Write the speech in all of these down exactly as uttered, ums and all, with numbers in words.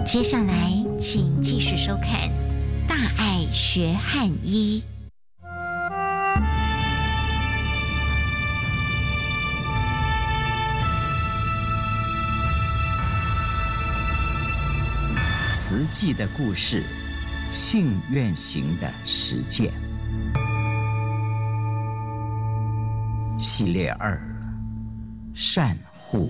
接下来，请继续收看《大爱学汉医》。 慈济的故事，信愿行的实践系列二：善护。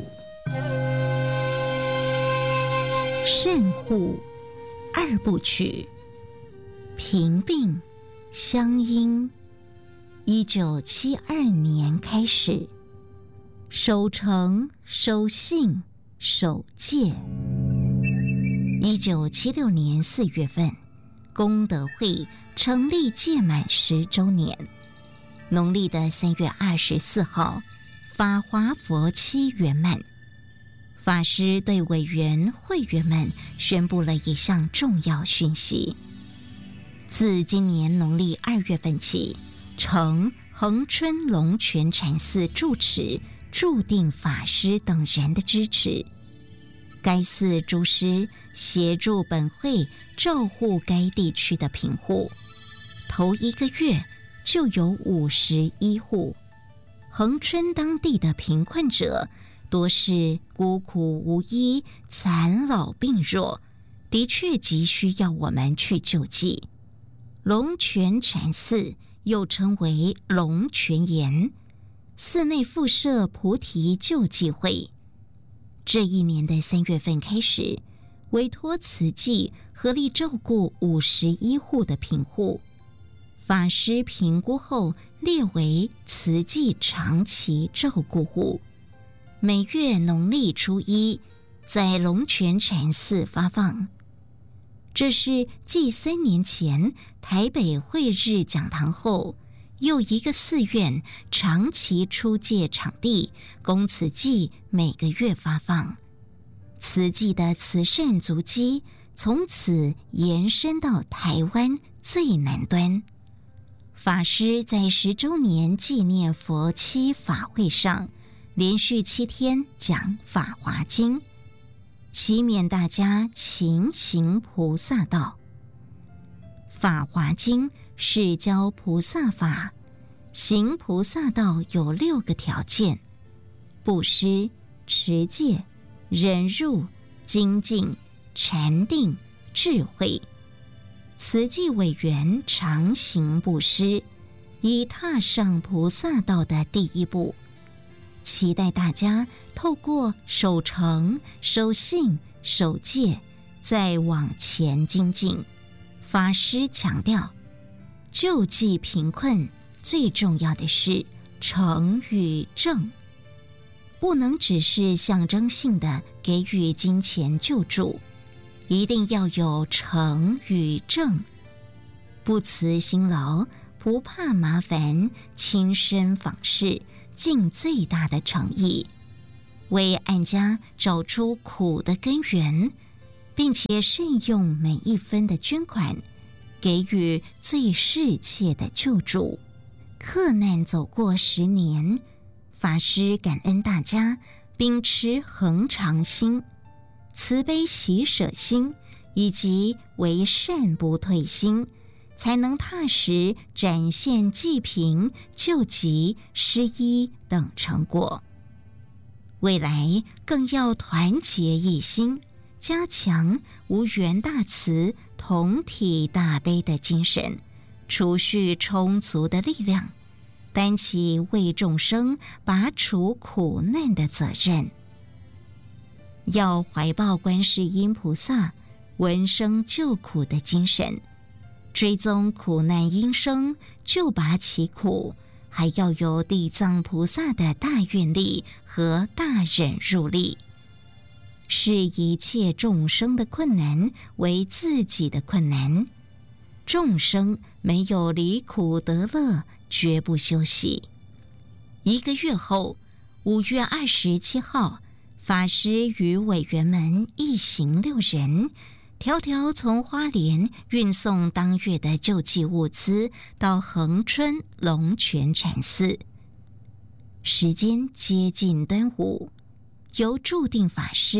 善护二部曲，平病相因。一九七二年开始，守诚、守信、守戒。一九七六年四月份，功德会成立届满十周年。农历的三月二十四号，法华佛期圆满。法师对委员会员们宣布了一项重要讯息：自今年农历二月份起，承恒春龙泉禅寺住持驻定法师等人的支持，该寺诸师协助本会照护该地区的贫户，头一个月就有五十一户。恒春当地的贫困者多是孤苦无依、残老病弱，的确急需要我们去救济。龙泉禅寺又称为龙泉岩，寺内附设菩提救济会。这一年的三月份开始，委托慈济合力照顾五十一户的贫户，法师评估后列为慈济长期照顾户。每月农历初一，在龙泉禅寺发放。这是继三年前台北会日讲堂后，又一个寺院长期出借场地，供慈济每个月发放。慈济的慈善足迹从此延伸到台湾最南端。法师在十周年纪念佛期法会上，连续七天讲《法华经》，祈勉大家勤行菩萨道。《法华经》是教菩萨法，行菩萨道有六个条件：布施、持戒、忍辱、精进、禅定、智慧。慈济委员常行布施，已踏上菩萨道的第一步。期待大家透过守诚、守信、守戒，再往前精进。法师强调，救济贫困最重要的是诚与正，不能只是象征性的给予金钱救助，一定要有诚与正，不辞辛劳，不怕麻烦，亲身访视，尽最大的诚意，为案家找出苦的根源，并且慎用每一分的捐款，给予最适切的救助。克难走过十年，法师感恩大家秉持恒常心、慈悲喜舍心以及为善不退心，才能踏实展现济贫、救急、施医等成果。未来更要团结一心，加强无缘大慈、同体大悲的精神，储蓄充足的力量，担起为众生拔除苦难的责任。要怀抱观世音菩萨闻声救苦的精神，追踪苦难因生，救拔其苦，还要有地藏菩萨的大愿力和大忍辱力，视一切众生的困难为自己的困难。众生没有离苦得乐，绝不休息。一个月后，五月二十七号，法师与委员们一行六人，迢迢从花莲运送当月的救济物资到恒春龙泉禅寺。时间接近端午，由驻定法师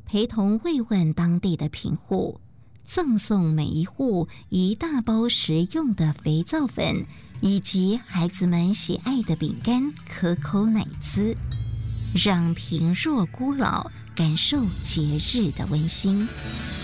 陪同慰问当地的贫户，赠送每一户一大包实用的肥皂粉，以及孩子们喜爱的饼干、可口奶滋，让贫弱孤老感受节日的温馨。